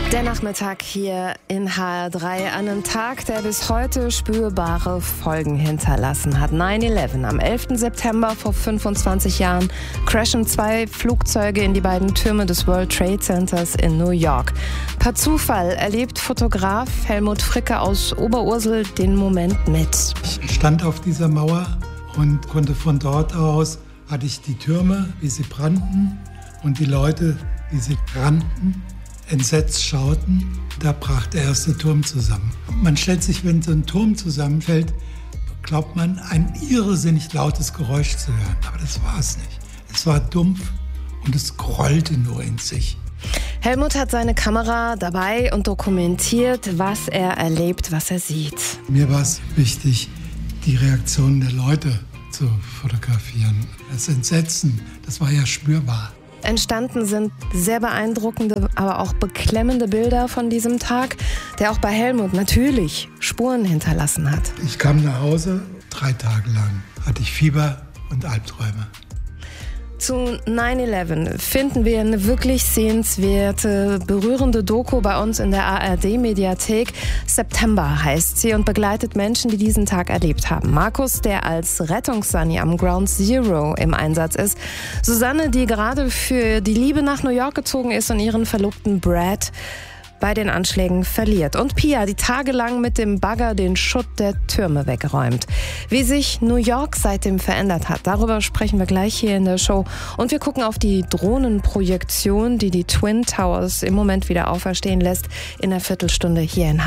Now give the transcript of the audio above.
Der Nachmittag hier in HR3 an einem Tag, der bis heute spürbare Folgen hinterlassen hat. 9/11. Am 11. September vor 25 Jahren crashen 2 Flugzeuge in die beiden Türme des World Trade Centers in New York. Per Zufall erlebt Fotograf Helmut Fricke aus Oberursel den Moment mit. Ich stand auf dieser Mauer und konnte von dort aus, hatte ich die Türme, wie sie brannten, und die Leute, wie sie rannten, entsetzt schauten. Da brach der erste Turm zusammen. Man stellt sich, wenn so ein Turm zusammenfällt, glaubt man, ein irrsinnig lautes Geräusch zu hören. Aber das war es nicht. Es war dumpf und es grollte nur in sich. Helmut hat seine Kamera dabei und dokumentiert, was er erlebt, was er sieht. Mir war es wichtig, die Reaktionen der Leute zu fotografieren. Das Entsetzen, das war ja spürbar. Entstanden sind sehr beeindruckende, aber auch beklemmende Bilder von diesem Tag, der auch bei Helmut natürlich Spuren hinterlassen hat. Ich kam nach Hause, 3 Tage lang hatte ich Fieber und Albträume. Zu 9/11 finden wir eine wirklich sehenswerte, berührende Doku bei uns in der ARD-Mediathek. September heißt sie und begleitet Menschen, die diesen Tag erlebt haben. Markus, der als Rettungssani am Ground Zero im Einsatz ist. Susanne, die gerade für die Liebe nach New York gezogen ist und ihren Verlobten Brad bei den Anschlägen verliert. Und Pia, die tagelang mit dem Bagger den Schutt der Türme wegräumt. Wie sich New York seitdem verändert hat, darüber sprechen wir gleich hier in der Show. Und wir gucken auf die Drohnenprojektion, die die Twin Towers im Moment wieder auferstehen lässt, in einer Viertelstunde hier in